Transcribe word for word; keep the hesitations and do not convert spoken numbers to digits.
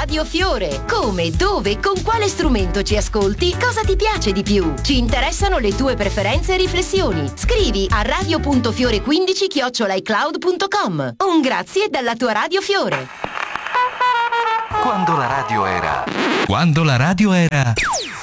Radio Fiore. Come, dove, con quale strumento ci ascolti? Cosa ti piace di più? Ci interessano le tue preferenze e riflessioni. Scrivi a radio punto fiore quindici chiocciola icloud punto com. Un grazie dalla tua Radio Fiore. Quando la radio era... Quando la radio era...